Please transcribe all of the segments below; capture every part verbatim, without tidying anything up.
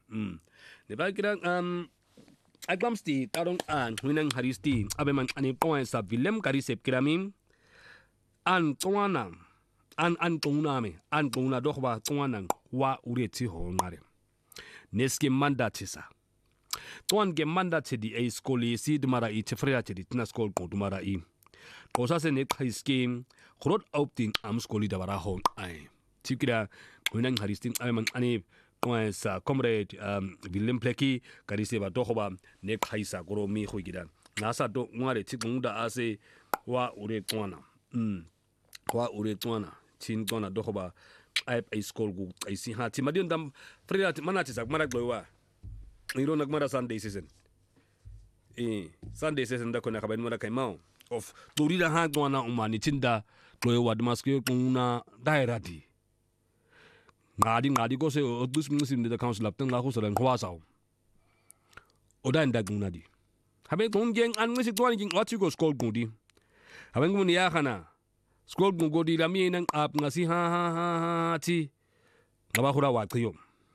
mm ne ba kira um aglamsti tarong an winang haristi abeman ani point sa Willem karisep kiramin an twana an an twana me an twana dokhba twana wa ureti ho ngare neski mandatisa twan ge mandate di a school si de mara i tefria di tina school ko dumara i kosa se ne khaiski khurot opting am school da bara ho ai tikira winang haristi abeman ani sa comrade um Willem Pleki karise ba dohoba ne khaisa goro mi khogidan nasa do ngare tikungda ase wa ure twana mm wa ure twana tin twana dohoba ai ai school gu ai si ha ti madion dam frida manati sak mara glowa iro nagmara Sunday season eh Sunday season da kona kaben mara kaimao of turida ha twana umani tinda glowa damaske kuna dairati ngadi ngadi ko se odus musim de council apten la ko so ran khwasao odan da gunadi habe gon geng an ngisi twani ging wati go school gudi habe ngun ya khana school gudi la mi nan ap ngasi ha ha ha ti ngaba khura wa qiyo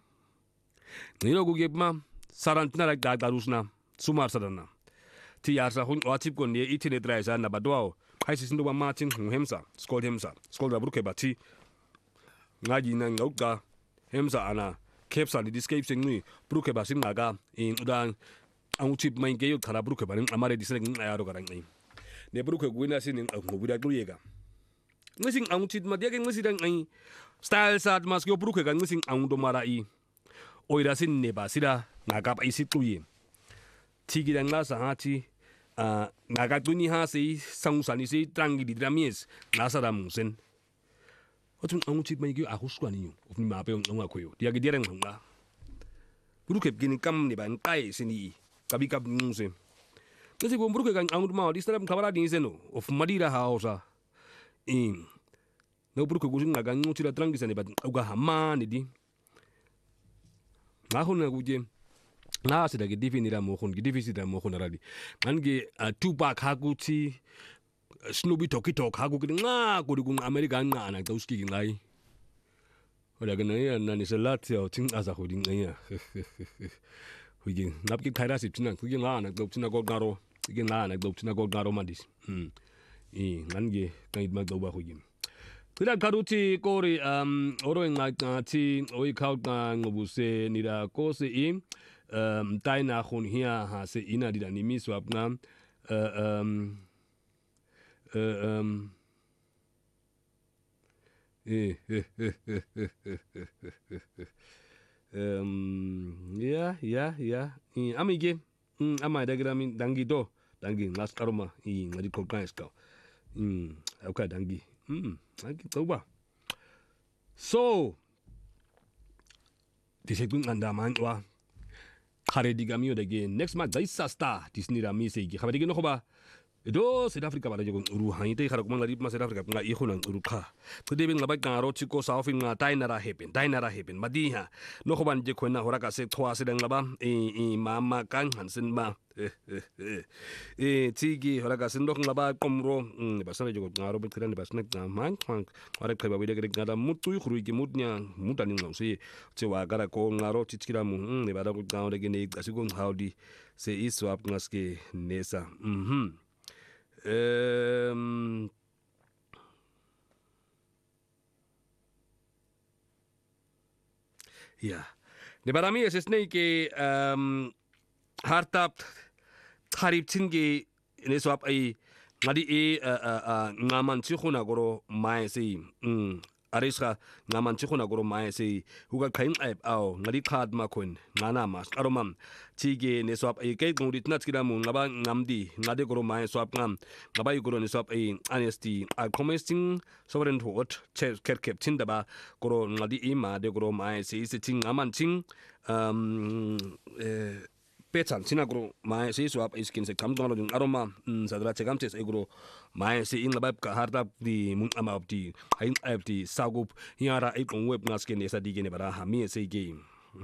ngiro gu gebma sarantina la da darusna sumar sadana ti ya sa hun wati ko ne itine draisa na badwao haisi sindo ba martin hemsa school hemsa school da bruke bati ngaji na ngauka hemsa ana kepsa di escape singni bruke basin naga in udan ang chip main ke yo khara bruke barin amare diseng ayaro garang ai ne bruke guina sin ang bura gluyega ngising ang chip ma diage ngising ai style sat mas yo bruke ga ngising ang do mara i oira sin ne basira naga ba isi tuye tigirang la sa hati a naga tuni ha sei sang sani sei trangi di dramies nasa ramusen otun ang chip mai gi ahus kwani yo ofni ma pe ngwa koyo dia gi dereng ngwa bruke gini kam ni ban kai sini kabi kab nuse kasi bo bruke kan ang ma di stram kabara di seno of madira hausa in no bruke gusin ngaga nguti la trangi sene bat uga hamani di ngahuna guje na sida gi definira mo khon gi definira mo khon radi mangi tupac haguti Snoopy Toki Tok hagu kini nga kuri kung Amerika nga anak tau ski ngai. Oda kena ya nani selat ya ting asa kuri ngai ya. Hugi napki kaira sip tina hugi nga anak tau tina god garo. Hugi nga anak tau tina god garo mandis. Hmm. I ngange kait mag tau ba hugi. Kira karuti kori um oro nga ti oi kau ta ngobuse nira ko se i um taina khun hia ha se ina dida nimi swap na um Uh, um, eh, eh, eh, eh, eh, eh, um, ya, ya, ya. I amige, mm, ama dagira min dangi do, dangi nas karma, i ngadi kokkan ska. Mm, okay, dangi. Mm, dangi toba. So, disekun anda man wa. Kare digamio dage next month daisa star disnira mi segi. Khabari gino khoba. Edo South Africa bara jogon uru haite khara kuma ngari ma South Africa nga ikhuna uru kha tede ben ngaba ngaro chiko south nga tainara hepen tainara hepen madiha no khoban je khona horaka se thwa se ngaba e mama kan hansen ma e tigi horaka se ndo ngaba komro ba sare jogon ngaro bet khran ba snak na man khang ora khaba bi de ngada mutu khuru gi mutnya mutani ngausi che wa gara ko ngaro chichira mu ne bara ko ngaro de ne asigon howdi se iswap ngaske nesa mhm Um, ya, de para mí es este que um, hartap harip chingi ne swap ai ngadi e ngaman chikhuna goro mai sei um arisha ngaman chikhuna goro mai sei huga khain app au ngadi khad ma khun ngana mas aromam chige ne swap ai kai ngudi tnat kira mu ngaba ngamdi ngade goro mai swap ngam ngaba goro ne swap ai honesty a commencing sovereign vote che kerkep tinda ba goro ngadi e ma de goro mai sei se ting ngaman ting um eh petan sinagro mai se swap iskin se kam dolo aroma sadra chegam ches egro mai se in labab ka harta di mun amabdi hain abdi sagup hiara ikon web ngasken esa digene bara ha mi se game